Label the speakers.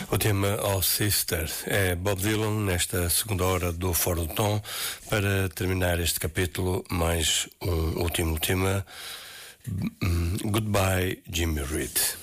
Speaker 1: O tema All Sister é Bob Dylan nesta segunda hora do Fora do Tom. Para terminar este capítulo, mais um último tema, Goodbye Jimmy Reed.